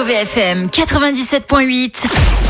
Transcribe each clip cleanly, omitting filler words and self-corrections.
VFM 97.8,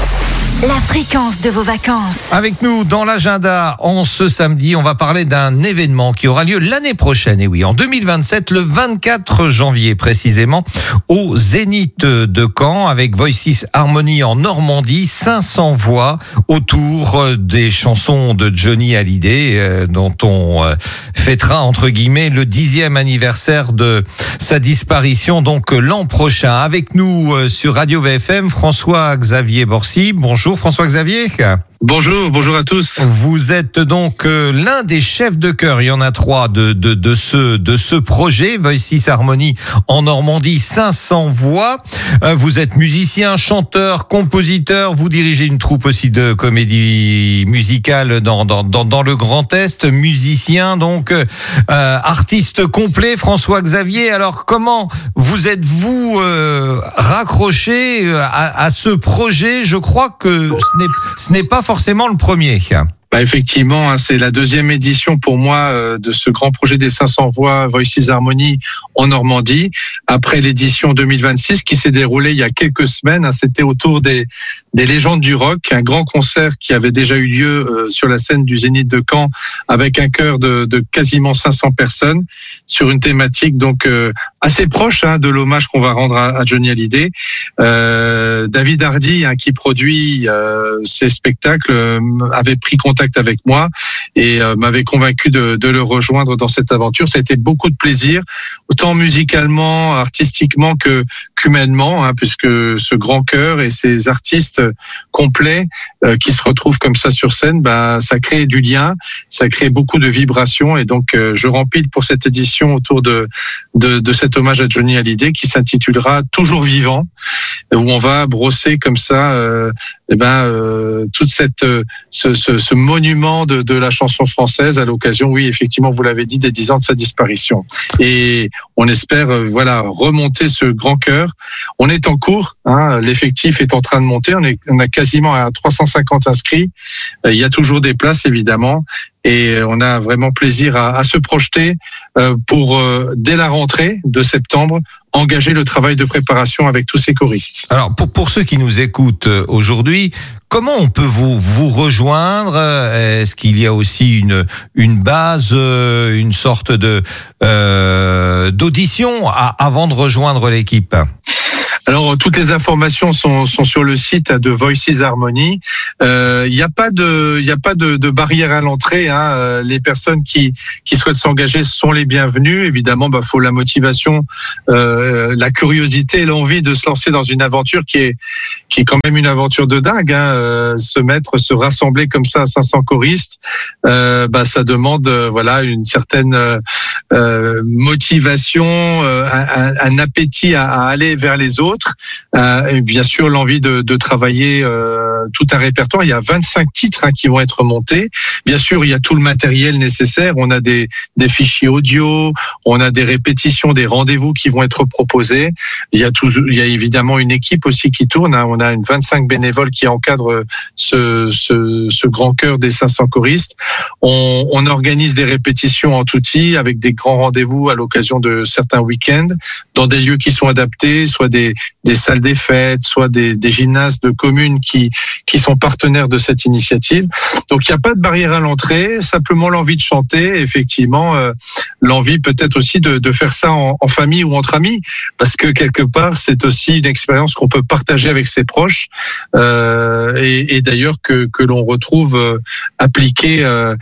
la fréquence de vos vacances. Avec nous dans l'agenda, en ce samedi, on va parler d'un événement qui aura lieu l'année prochaine. Et oui, en 2027, le 24 janvier précisément, au Zénith de Caen, avec Voices Harmony en Normandie, 500 voix autour des chansons de Johnny Hallyday, dont on fêtera entre guillemets le 10e anniversaire de sa disparition, donc l'an prochain. Avec nous sur Radio VFM, François-Xavier Borcy. Bonjour François-Xavier. Bonjour à tous. Vous êtes donc l'un des chefs de chœur, il y en a 3 de ce projet, Voices Harmony en Normandie, 500 voix. Vous êtes musicien, chanteur, compositeur, vous dirigez une troupe aussi de comédie musicale dans le Grand Est, musicien, donc artiste complet, François-Xavier. Alors comment vous êtes-vous raccroché à ce projet? Je crois que ce n'est pas forcément le premier. Effectivement, c'est la 2e édition pour moi de ce grand projet des 500 voix Voices Harmony en Normandie. Après l'édition 2026 qui s'est déroulée il y a quelques semaines, c'était autour des légendes du rock, un grand concert qui avait déjà eu lieu sur la scène du Zénith de Caen avec un chœur de quasiment 500 personnes sur une thématique donc assez proche de l'hommage qu'on va rendre à Johnny Hallyday. David Hardy, qui produit ces spectacles, avait pris contact avec moi et m'avait convaincu de le rejoindre dans cette aventure. Ça a été beaucoup de plaisir, autant musicalement, artistiquement qu'humainement, puisque ce grand chœur et ces artistes complets qui se retrouvent comme ça sur scène, ça crée du lien, ça crée beaucoup de vibrations, et donc je rempile pour cette édition autour de cet hommage à Johnny Hallyday qui s'intitulera Toujours vivant, où on va brosser comme ça toute ce monument de la chanson française à l'occasion, oui, effectivement, vous l'avez dit, des 10 ans de sa disparition. Et on espère remonter ce grand chœur. On est en cours, l'effectif est en train de monter, on a quasiment à 350 inscrits. Il y a toujours des places, évidemment. Et on a vraiment plaisir à se projeter pour, dès la rentrée de septembre, engager le travail de préparation avec tous ces choristes. Alors, pour ceux qui nous écoutent aujourd'hui, comment on peut vous rejoindre? Est-ce qu'il y a aussi une base, une sorte d'audition avant de rejoindre l'équipe? Alors, toutes les informations sont sur le site de Voices Harmony. Il n'y a pas de barrière à l'entrée. Les personnes qui souhaitent s'engager sont les bienvenues. Évidemment, faut la motivation, la curiosité, l'envie de se lancer dans une aventure qui est quand même une aventure de dingue. Se rassembler comme ça à 500 choristes, ça demande une certaine motivation, un appétit à aller vers les autres. Et bien sûr l'envie de travailler tout un répertoire. Il y a 25 titres qui vont être montés. Bien sûr, il y a tout le matériel nécessaire. On a des fichiers audio, on a des répétitions, des rendez-vous qui vont être proposés. Il y a évidemment une équipe aussi qui tourne. On a 25 bénévoles qui encadrent ce grand chœur des 500 choristes. On organise des répétitions en tout-y avec des grands rendez-vous à l'occasion de certains week-ends dans des lieux qui sont adaptés, soit des salles des fêtes, soit des gymnases de communes qui sont partenaires de cette initiative. Donc il n'y a pas de barrière à l'entrée, simplement l'envie de chanter, effectivement l'envie peut-être aussi de faire ça en famille ou entre amis, parce que quelque part c'est aussi une expérience qu'on peut partager avec ses proches et d'ailleurs que l'on retrouve appliquée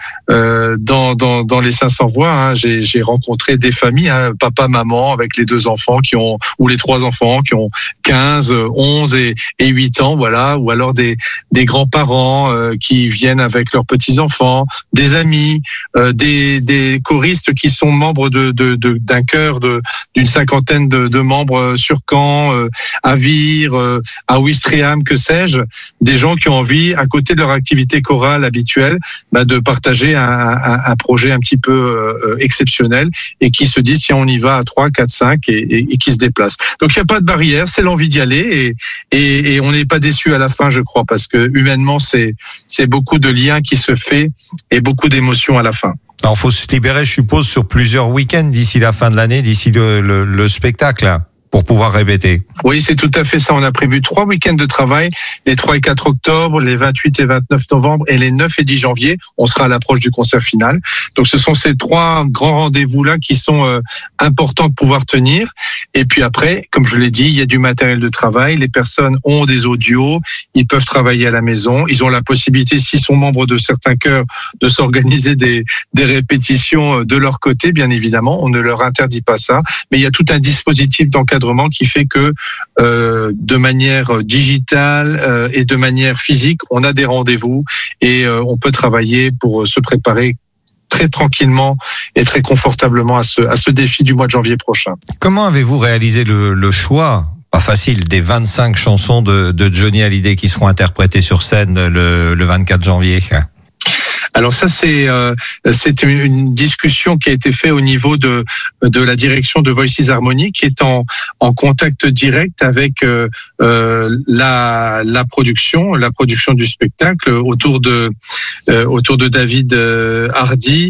dans les 500 voix. J'ai rencontré des familles, papa, maman avec les 2 enfants ou les 3 enfants qui ont 15, 11 et 8 ans, voilà, ou alors des grands-parents qui viennent avec leurs petits-enfants, des amis, des choristes qui sont membres d'un chœur d'une cinquantaine de membres sur Caen, à Vire, à Ouistreham, que sais-je, des gens qui ont envie, à côté de leur activité chorale habituelle, de partager un projet un petit peu exceptionnel et qui se disent tiens, on y va à 3, 4, 5 et qui se déplacent. Donc il n'y a pas de barrière, c'est l'envie d'y aller et on n'est pas déçu à la fin, je crois, parce que humainement c'est beaucoup de liens qui se fait et beaucoup d'émotions à la fin. Alors, il faut se libérer, je suppose, sur plusieurs week-ends d'ici la fin de l'année, d'ici le spectacle. pour pouvoir répéter. Oui, c'est tout à fait ça. On a prévu 3 week-ends de travail, les 3 et 4 octobre, les 28 et 29 novembre et les 9 et 10 janvier. On sera à l'approche du concert final. Donc ce sont ces 3 grands rendez-vous-là qui sont importants de pouvoir tenir. Et puis après, comme je l'ai dit, il y a du matériel de travail. Les personnes ont des audios, ils peuvent travailler à la maison. Ils ont la possibilité, s'ils sont membres de certains chœurs, de s'organiser des répétitions de leur côté, bien évidemment. On ne leur interdit pas ça. Mais il y a tout un dispositif d'encadrement qui fait que de manière digitale et de manière physique, on a des rendez-vous et on peut travailler pour se préparer très tranquillement et très confortablement à ce défi du mois de janvier prochain. Comment avez-vous réalisé le choix, pas facile, des 25 chansons de Johnny Hallyday qui seront interprétées sur scène le 24 janvier ? Alors ça, c'est une discussion qui a été faite au niveau de la direction de Voices Harmony, qui est en contact direct avec la production du spectacle autour de David Hardy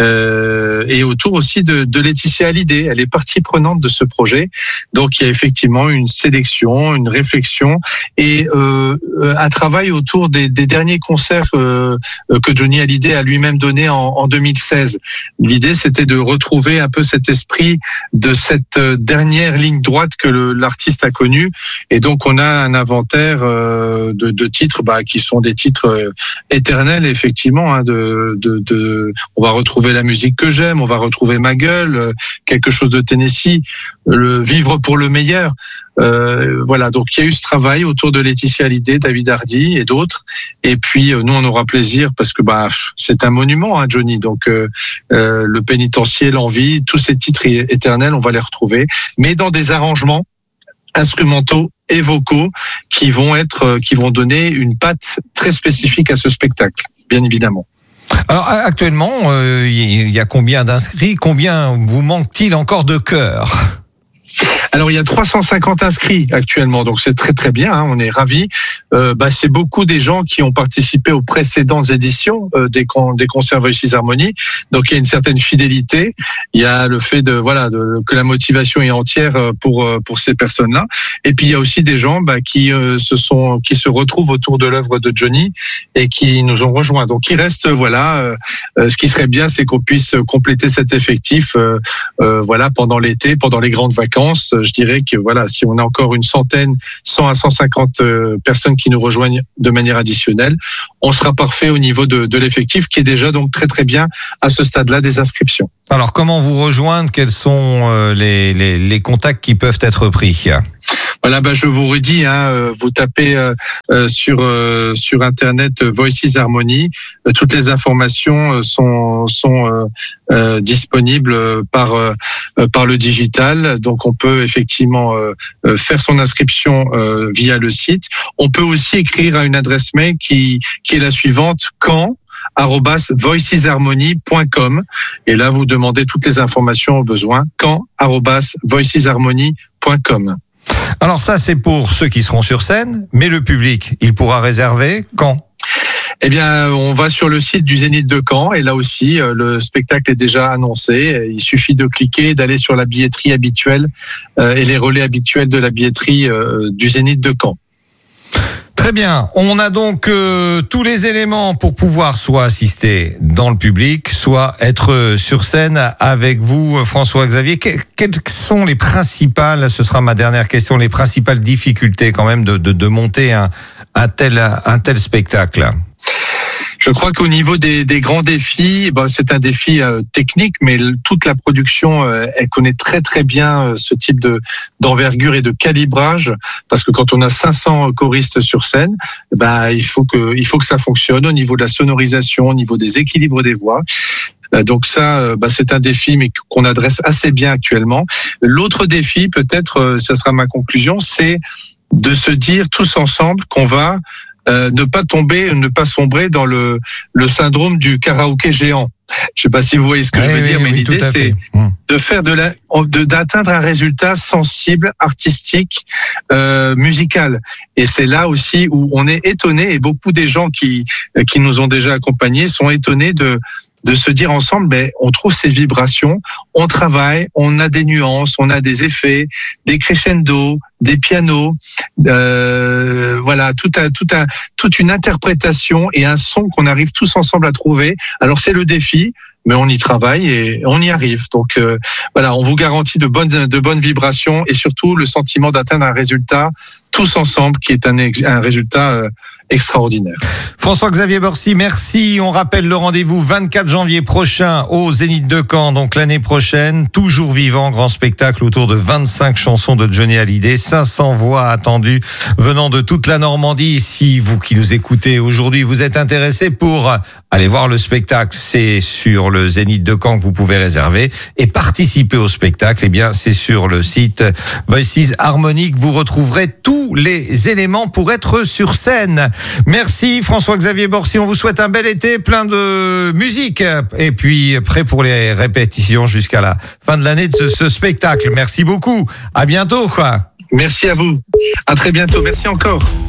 et autour aussi de Laetitia Hallyday. Elle est partie prenante de ce projet. Donc il y a effectivement une sélection, une réflexion et un travail autour des derniers concerts que Johnny Hallyday a lui-même donné en 2016. L'idée, c'était de retrouver un peu cet esprit de cette dernière ligne droite que l'artiste a connue. Et donc, on a un inventaire de titres qui sont des titres éternels, effectivement. On va retrouver La musique que j'aime, on va retrouver Ma gueule, quelque chose de Tennessee, le Vivre pour le meilleur. Voilà, donc il y a eu ce travail autour de Laetitia Hallyday, David Hardy et d'autres. Et puis nous, on aura plaisir parce que c'est un monument, Johnny. Donc le pénitencier, l'envie, tous ces titres éternels, on va les retrouver, mais dans des arrangements instrumentaux et vocaux qui vont donner une patte très spécifique à ce spectacle, bien évidemment. Alors actuellement, il y a combien d'inscrits ? Combien vous manque-t-il encore de chœurs ? Alors il y a 350 inscrits actuellement, donc c'est très très bien, on est ravis. C'est beaucoup des gens qui ont participé aux précédentes éditions des concerts Voices Harmony, donc il y a une certaine fidélité. Il y a le fait que la motivation est entière pour ces personnes-là. Et puis il y a aussi des gens qui se retrouvent autour de l'œuvre de Johnny et qui nous ont rejoints. Donc il reste ce qui serait bien, c'est qu'on puisse compléter cet effectif pendant l'été, pendant les grandes vacances. Je dirais que si on a encore une centaine, 100 à 150 personnes qui nous rejoignent de manière additionnelle, on sera parfait au niveau de l'effectif qui est déjà donc très très bien à ce stade-là des inscriptions. Alors comment vous rejoindre ? Quels sont les contacts qui peuvent être pris ? Voilà, je vous redis, vous tapez sur internet Voices Harmony, toutes les informations sont disponibles par le digital. Donc on peut effectivement faire son inscription via le site. On peut aussi écrire à une adresse mail qui est la suivante, voicesharmony.com, et là vous demandez toutes les informations au besoin, voicesharmony.com. Alors ça, c'est pour ceux qui seront sur scène, mais le public, il pourra réserver quand ? Eh bien, on va sur le site du Zénith de Caen et là aussi, le spectacle est déjà annoncé. Il suffit de cliquer, d'aller sur la billetterie habituelle et les relais habituels de la billetterie du Zénith de Caen. Très bien, on a donc tous les éléments pour pouvoir soit assister dans le public, soit être sur scène avec vous, François-Xavier. Quelles sont les principales, ce sera ma dernière question, les principales difficultés quand même de monter un tel spectacle ? Je crois qu'au niveau des grands défis, c'est un défi technique, mais toute la production, elle connaît très très bien ce type d'envergure et de calibrage, parce que quand on a 500 choristes sur scène, il faut que ça fonctionne au niveau de la sonorisation, au niveau des équilibres des voix. Donc ça, c'est un défi, mais qu'on adresse assez bien actuellement. L'autre défi, peut-être, ça sera ma conclusion, c'est de se dire tous ensemble qu'on va ne pas sombrer dans le syndrome du karaoké géant. Je sais pas si vous voyez ce que je veux dire, mais l'idée c'est de faire d'atteindre un résultat sensible, artistique, musical. Et c'est là aussi où on est étonné, et beaucoup des gens qui nous ont déjà accompagnés sont étonnés de se dire ensemble, on trouve ces vibrations, on travaille, on a des nuances, on a des effets, des crescendo, des pianos, voilà, toute une interprétation et un son qu'on arrive tous ensemble à trouver. Alors c'est le défi, mais on y travaille et on y arrive. Donc voilà, on vous garantit de bonnes vibrations et surtout le sentiment d'atteindre un résultat tous ensemble qui est un résultat extraordinaire. François-Xavier Borcy, merci. On rappelle le rendez-vous 24 janvier prochain au Zénith de Caen, donc l'année prochaine. Toujours vivant, grand spectacle autour de 25 chansons de Johnny Hallyday, 500 voix attendues venant de toute la Normandie. Si vous qui nous écoutez aujourd'hui, vous êtes intéressé pour aller voir le spectacle, c'est sur le Zénith de Caen que vous pouvez réserver et participer au spectacle. Eh bien, c'est sur le site Voices Harmonic. Vous retrouverez tous les éléments pour être sur scène. Merci François-Xavier Borcy, on vous souhaite un bel été plein de musique et puis prêt pour les répétitions jusqu'à la fin de l'année de ce spectacle. Merci beaucoup, à bientôt. Merci à vous, à très bientôt, merci encore.